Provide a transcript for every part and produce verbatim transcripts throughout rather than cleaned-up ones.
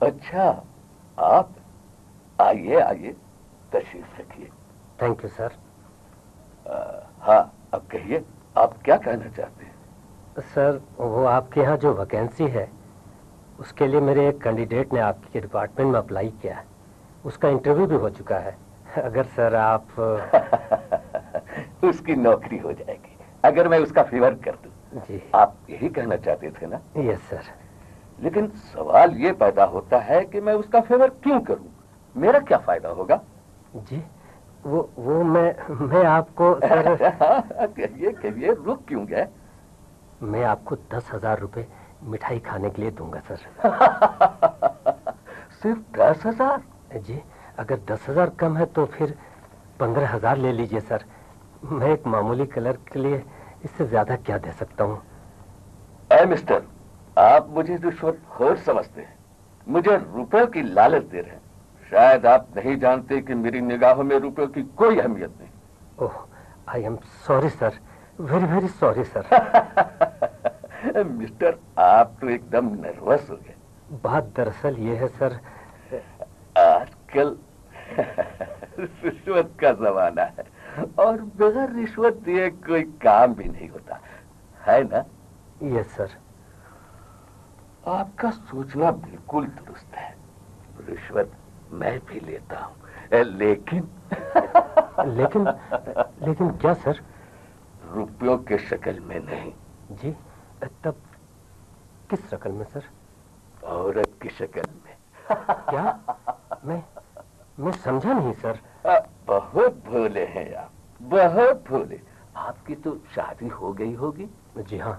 अच्छा, आप आइए आइए, तशरीफ रखिए। Thank you sir. हाँ, अब कहिए, आप क्या कहना चाहते हैं? सर, वो आपके यहाँ जो वैकेंसी है उसके लिए मेरे एक कैंडिडेट ने आपके डिपार्टमेंट में अप्लाई किया है। उसका इंटरव्यू भी हो चुका है। अगर सर आप उसकी नौकरी हो जाएगी अगर मैं उसका फेवर कर दूं। जी। आप यही कहना चाहते थे ना? Yes sir. लेकिन सवाल ये पैदा होता है कि मैं उसका फेवर क्यों करूं? मेरा क्या फायदा होगा? जी, वो वो मैं मैं आपको सर कहिए कहिए, रुक क्यों गए? मैं आपको दस हजार रुपए मिठाई खाने के लिए दूंगा सर। सिर्फ दस हजार? जी, अगर दस हजार कम है तो फिर पंद्रह हजार ले लीजिए सर। मैं एक मामूली कलर के लिए इससे ज्यादा क्या दे सकता हूँ? ऐ मिस्टर, आप मुझे रिश्वतखोर समझते हैं, मुझे रुपयों की लालच दे रहे हैं। शायद आप नहीं जानते कि मेरी निगाहों में रुपयों की कोई अहमियत नहीं। ओह, I am sorry sir, very very sorry sir. Mister, आप तो एकदम नर्वस हो गए। बात दरअसल ये है सर, आजकल रिश्वत का जमाना है और बगैर रिश्वत दिए कोई काम भी नहीं होता है ना? Yes sir. आपका सोचना बिल्कुल दुरुस्त है। रिश्वत मैं भी लेता हूँ, लेकिन लेकिन लेकिन क्या सर? रुपयों के शक्ल में नहीं। जी, तब किस शक्ल में सर? औरत की शक्ल में। क्या? मैं मैं समझा नहीं सर। आ, बहुत भोले हैं आप, बहुत भोले। आपकी तो शादी हो गई होगी? जी हाँ।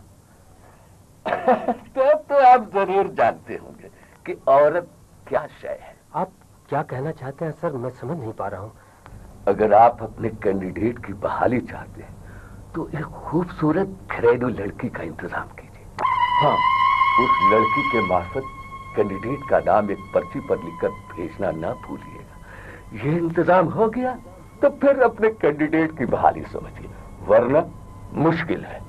तब तो आप जरूर जानते होंगे कि औरत क्या शय है। आप क्या कहना चाहते हैं सर? मैं समझ नहीं पा रहा हूँ। अगर आप अपने कैंडिडेट की बहाली चाहते हैं तो एक खूबसूरत घरेलू लड़की का इंतजाम कीजिए। हाँ, उस लड़की के मार्फत कैंडिडेट का नाम एक पर्ची पर लिखकर भेजना ना भूलिएगा। ये इंतजाम हो गया तो फिर अपने कैंडिडेट की बहाली समझिए, वरना मुश्किल है।